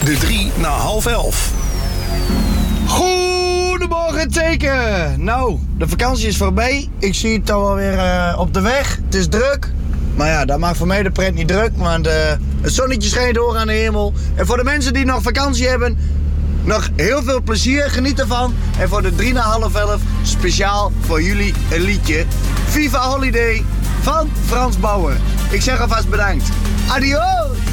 De 3 na half 11. Goedemorgen teken. Nou, de vakantie is voorbij. Ik zie het al weer op de weg. Het is druk. Maar ja, dat maakt voor mij de pret niet druk. Want het zonnetje schijnt hoog aan de hemel. En voor de mensen die nog vakantie hebben, nog heel veel plezier. Geniet ervan. En voor de 3 na half 11 speciaal voor jullie een liedje. Viva Holiday van Frans Bauer. Ik zeg alvast bedankt. Adios!